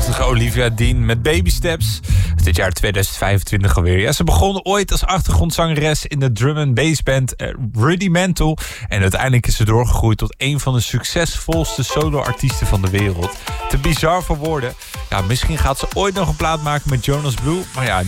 prachtige Olivia Dean met Baby Steps. Dit jaar 2025 alweer. Ja, ze begon ooit als achtergrondzangeres in de drum and bass band Rudimental. En uiteindelijk is ze doorgegroeid tot een van de succesvolste solo-artiesten van de wereld. Te bizar voor woorden. Ja, misschien gaat ze ooit nog een plaat maken met Jonas Blue. Maar ja,